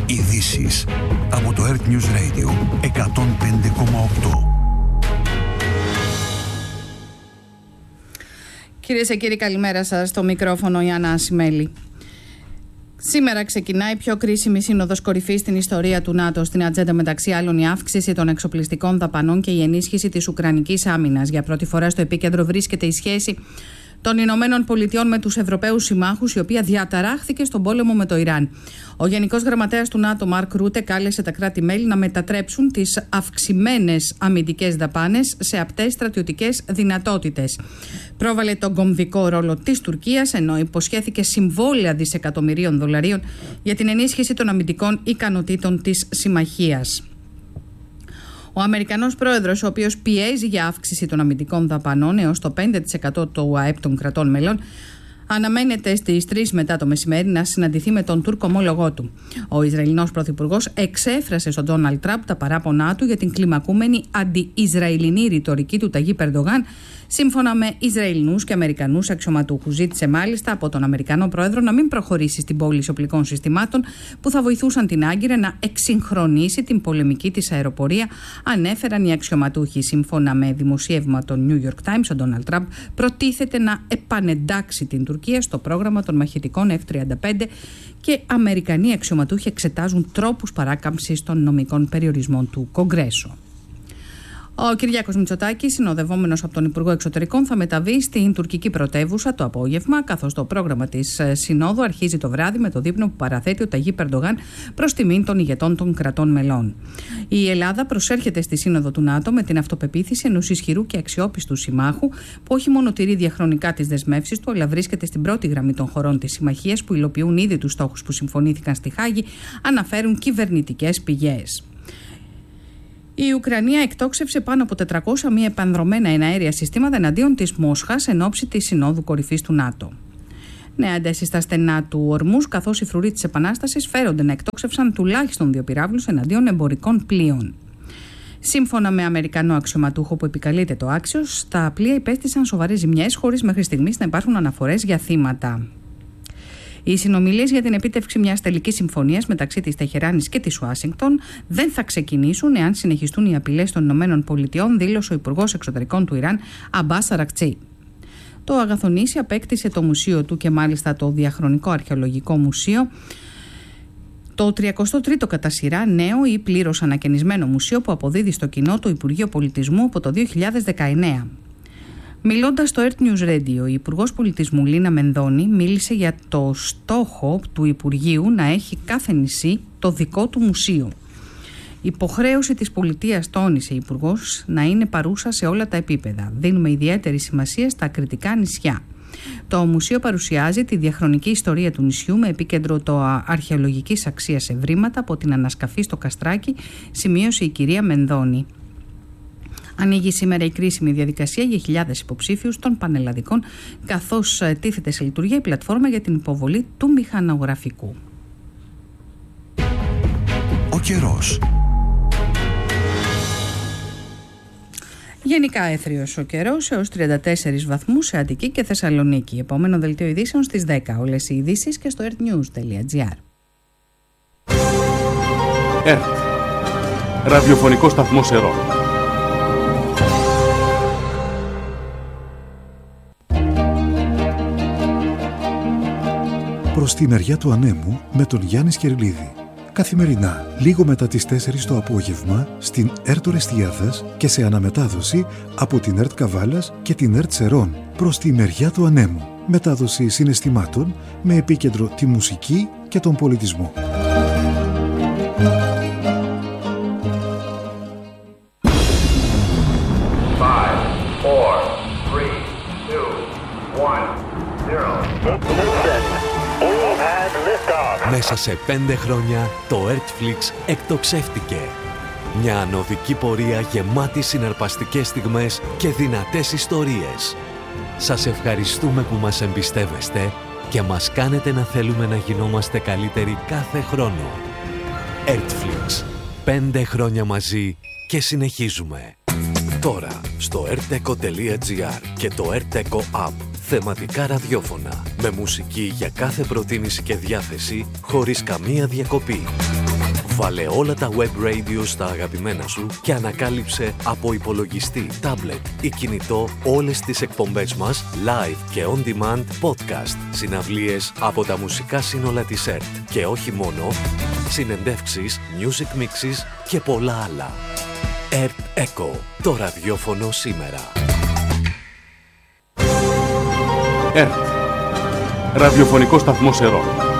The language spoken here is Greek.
Ειδήσεις από το Earth News Radio 105,8. Κυρίες και κύριοι, καλημέρα σας. Στο μικρόφωνο η Άννα Ασημέλη. Σήμερα ξεκινάει η πιο κρίσιμη σύνοδος κορυφής στην ιστορία του ΝΑΤΟ. Στην ατζέντα, μεταξύ άλλων, η αύξηση των εξοπλιστικών δαπανών και η ενίσχυση της Ουκρανικής άμυνας. Για πρώτη φορά στο επίκεντρο βρίσκεται η σχέση των Ηνωμένων Πολιτειών με τους Ευρωπαίους συμμάχους, η οποία διαταράχθηκε στον πόλεμο με το Ιράν. Ο Γενικός Γραμματέας του ΝΑΤΟ, Μαρκ Ρούτε, κάλεσε τα κράτη-μέλη να μετατρέψουν τις αυξημένες αμυντικές δαπάνες σε απτές στρατιωτικές δυνατότητες. Πρόβαλε τον κομβικό ρόλο της Τουρκίας, ενώ υποσχέθηκε συμβόλαια δισεκατομμυρίων δολαρίων για την ενίσχυση των αμυντικών ικανοτήτων της συμμαχίας. Ο Αμερικανός πρόεδρος, ο οποίος πιέζει για αύξηση των αμυντικών δαπανών έως το 5% του ΑΕΠ των κρατών μελών, αναμένεται στις 3 μετά το μεσημέρι να συναντηθεί με τον Τούρκο ομόλογό του. Ο Ισραηλινός πρωθυπουργός εξέφρασε στον Ντόναλντ Τραμπ τα παράπονά του για την κλιμακούμενη αντι-Ισραηλινή ρητορική του Ταγίπ Ερντογάν, σύμφωνα με Ισραηλινούς και Αμερικανούς αξιωματούχους. Ζήτησε μάλιστα από τον Αμερικανό πρόεδρο να μην προχωρήσει στην πώληση οπλικών συστημάτων που θα βοηθούσαν την Άγκυρα να εξυγχρονίσει την πολεμική της αεροπορία, ανέφεραν οι αξιωματούχοι. Σύμφωνα με δημοσίευμα των New York Times, ο Ντόναλντ Τραμπ προτίθεται να επανεντάξει την Τουρκία στο πρόγραμμα των μαχητικών F-35 και Αμερικανοί αξιωματούχοι εξετάζουν τρόπους παράκαμψης των νομικών περιορισμών του Κογκρέσου. Ο Κυριάκος Μητσοτάκης, συνοδευόμενος από τον Υπουργό Εξωτερικών, θα μεταβεί στην τουρκική πρωτεύουσα το απόγευμα, καθώς το πρόγραμμα της Συνόδου αρχίζει το βράδυ με το δείπνο που παραθέτει ο Ταγίπ Ερντογάν προς τιμήν των ηγετών των κρατών μελών. Η Ελλάδα προσέρχεται στη Σύνοδο του ΝΑΤΟ με την αυτοπεποίθηση ενός ισχυρού και αξιόπιστου συμμάχου, που όχι μόνο τηρεί διαχρονικά τις δεσμεύσεις του, αλλά βρίσκεται στην πρώτη γραμμή των χωρών της συμμαχίας που υλοποιούν ήδη τους στόχους που συμφωνήθηκαν στη Χάγη, αναφέρουν κυβερνητικές πηγές. Η Ουκρανία εκτόξευσε πάνω από 400 μη επανδρωμένα εναέρια συστήματα εναντίον της Μόσχας εν ώψη της Συνόδου Κορυφής του ΝΑΤΟ. Νέα ένταση στα στενά του Ορμούζ, καθώς οι φρουροί της Επανάστασης φέρονται να εκτόξευσαν τουλάχιστον 2 πυράβλους εναντίον εμπορικών πλοίων. Σύμφωνα με Αμερικανό αξιωματούχο που επικαλείται το Άξιος, τα πλοία υπέστησαν σοβαρές ζημιές χωρίς μέχρι στιγμής να υπάρχουν αναφορές για θύματα. Οι συνομιλίες για την επίτευξη μιας τελικής συμφωνίας μεταξύ της Τεχεράνης και της Ουάσιγκτον δεν θα ξεκινήσουν εάν συνεχιστούν οι απειλές των ΗΠΑ, δήλωσε ο Υπουργός Εξωτερικών του Ιράν, Αμπάς Αρακτσί. Το Αγαθονήσι απέκτησε το μουσείο του και μάλιστα το Διαχρονικό Αρχαιολογικό Μουσείο, το 33ο κατά σειρά νέο ή πλήρως ανακαινισμένο μουσείο που αποδίδει στο κοινό το Υπουργείο Πολιτισμού από το 2019. Μιλώντας στο Earth News Radio, η Υπουργός Πολιτισμού Λίνα Μενδώνη μίλησε για το στόχο του Υπουργείου να έχει κάθε νησί το δικό του μουσείο. Υποχρέωση της πολιτείας, τόνισε η Υπουργός, να είναι παρούσα σε όλα τα επίπεδα. Δίνουμε ιδιαίτερη σημασία στα ακριτικά νησιά. Το μουσείο παρουσιάζει τη διαχρονική ιστορία του νησιού με επίκεντρο το αρχαιολογικής αξίας ευρήματα από την ανασκαφή στο Καστράκι, σημείωσε η κυρία Μενδώνη. Ανοίγει σήμερα η κρίσιμη διαδικασία για χιλιάδες υποψήφιους των πανελλαδικών, καθώς τίθεται σε λειτουργία η πλατφόρμα για την υποβολή του μηχανογραφικού. Ο καιρός. Γενικά έθριος ο καιρός έως 34 βαθμούς σε Αττική και Θεσσαλονίκη. Επόμενο δελτίο ειδήσεων στις 10. Όλες οι ειδήσεις και στο earthnews.gr. Earth. Ραδιοφωνικό σταθμό Σερών. Προς τη μεριά του ανέμου με τον Γιάννη Σκερλίδη. Καθημερινά, λίγο μετά τις 4 το απόγευμα, στην ΕΡΤ Ορεστιάδας και σε αναμετάδοση από την ΕΡΤ Καβάλας και την ΕΡΤ Σερών. Προς τη μεριά του ανέμου. Μετάδοση συναισθημάτων με επίκεντρο τη μουσική και τον πολιτισμό. Μέσα σε 5 χρόνια το Earthflix εκτοξεύτηκε. Μια ανωδική πορεία γεμάτη συναρπαστικές στιγμές και δυνατές ιστορίες. Σας ευχαριστούμε που μας εμπιστεύεστε και μας κάνετε να θέλουμε να γινόμαστε καλύτεροι κάθε χρόνο. Earthflix. 5 χρόνια μαζί και συνεχίζουμε. Τώρα στο arteco.gr και το Arteco App. Θεματικά ραδιόφωνα με μουσική για κάθε προτίμηση και διάθεση χωρίς καμία διακοπή. Βάλε όλα τα web radio στα αγαπημένα σου και ανακάλυψε από υπολογιστή, tablet ή κινητό όλες τις εκπομπές μας live και on demand podcast, συναυλίες από τα μουσικά σύνολα της ΕΡΤ και όχι μόνο, συνεντεύξεις, music mixes και πολλά άλλα. ΕΡΤ Echo, το ραδιόφωνο σήμερα. ΕΡΤ, ραδιοφωνικό σταθμός Ερώ.